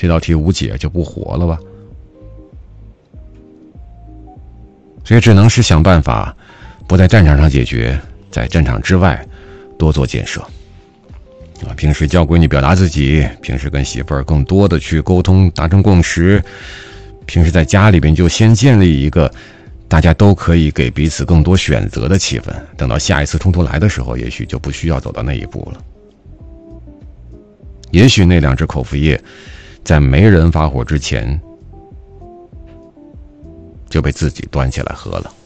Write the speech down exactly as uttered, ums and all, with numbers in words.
这道题无解就不活了吧。所以只能是想办法，不在战场上解决，在战场之外多做建设。啊，平时教闺女表达自己，平时跟媳妇儿更多的去沟通，达成共识。平时在家里边就先建立一个大家都可以给彼此更多选择的气氛，等到下一次冲突来的时候，也许就不需要走到那一步了。也许那两只口服液在没人发火之前就被自己端起来喝了。